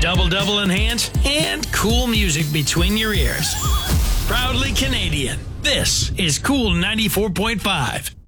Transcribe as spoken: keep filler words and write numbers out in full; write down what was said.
double-double enhance, and cool music between your ears. Proudly Canadian, this is Cool ninety-four point five.